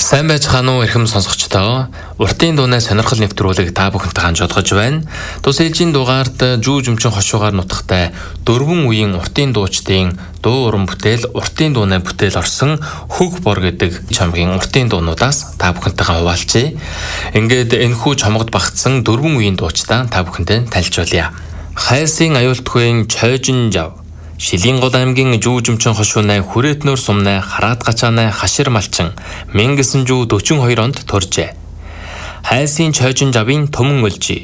Сайн байцгаана уу эрхэм сонсогчдоо. Уртын дууны сонирхол нэвтрүүлэг та бүхэнтэй хамт жолгож байна. Тус ээлжийн дугаард жүүжмчин хошуугаар нутагтай 4 үеийн уртын дуучдын дуу уран бүтээл, уртын дууны бүтээл орсон Хөг бор гэдэг чамгийн уртын дуунуудаас та бүхэнтэйгээ хуваалцъя. Ингээд энэхүү чамгад багтсан 4 үеийн дуучдаа та бүхэнтэй танилцуулъя. Хайсын аюултгүйн Чойжин жав, Шилийн гол аймгийн жүүжмчин хошуунай Хүрэтнөр сумнай Хараад гачаанай Хашир малчин 1942 онд төржээ. Хайсын Чойжин жавын Төмөн өлжи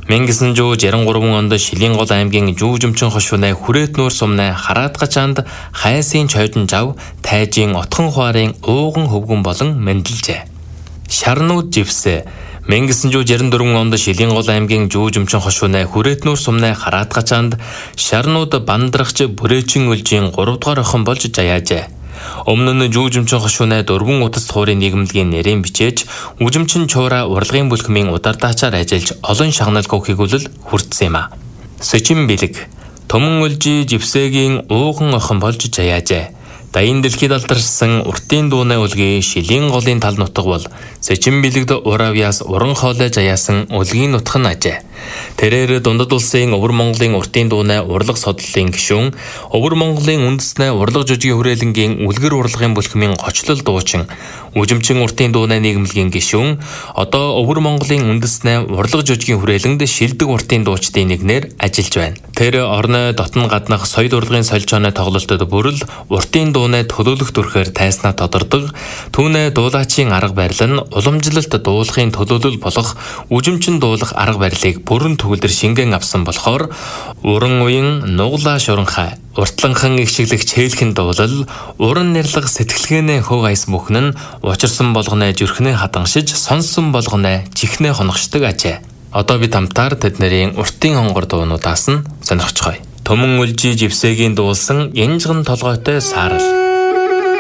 1963 онд Шилийн гол аймгийн жүүжмчин хошуунай Хүрэтнөр сумнай Хараад гачаанд Хайсын Чойжин жав тайжийн отхон хуарын ууган хөвгөн болон мэндэлжээ. Шарнууд живсэ 1964 онд Шилийн гол аймгийн жүүжмчин хошуунай Хүрэтнөр сумнай Хараад гачаанд шарнууд бандрагч Бүрээчин өлжийн 3 дугаар охин болж жаяажээ. Өмнө нь жүүжмчин хошуунай дөрвөн утас хуурын нийгэмлэгийн нэрийн бичээж үжимчин чуура урлагийн бүлхмийн удардаачаар ажиллаж олон шагналгүй хигүүлэл хүртсэн юм а. Сэчин бэлэг Төмөн өлжи живсэгийн ууган охин болж жаяажээ. Даян дэлхийд алдаршсан уртын дууны үлгий Шилийн голын тал нутаг бол Сэчин бэлэгд уравьяас уран хоолой жаяасан үлгийн нутаг нь ажээ. Тэрээр дундад улсын Өвөр Монголын уртын дууны урлаг содлолын гишүүн, Өвөр Монголын үндэснээ урлаг жүжигийн хүрээлэнгийн үлгэр урлагийн бүлхмийн гочлол дуучин, үжимчин уртын дууны нийгэмлэгийн гишүүн, одоо Өвөр Монголын үндэснээ урлаг жүжигийн хүрээлэнд шилдэг уртын дуучдын нэгнээр ажиллаж байна. Тэр орны дотн гаднах соёл урлагийн солилцооны тоглолтод бүрэл уртын дууны төлөөлөх төрхөөр тайснаа тодордог, түүнээ дуулаачийн арга барил нь уламжлалт дуулахын төлөөлөл болох үжимчин дуулах арга барилыг бүрэн төгөлдөр шингэн авсан болохоор уран уян нуглаа шуранхай, уртланхан игшиглэх чээлхэн дуулал, уран нэрлэг сэтгэлгээний хөв аяс бүхэн нь учирсан болгоны зүрхнээ хатаншиж, сонсон болгоны чихнээ хоногшдог ажээ. Одоо бид хамтаар тэднэрийн уртын хонгор дуунуудаас нь сонирхцгоё. Төмөн өлжи живсэгийн дуулсан Янжган толгойтой саарал.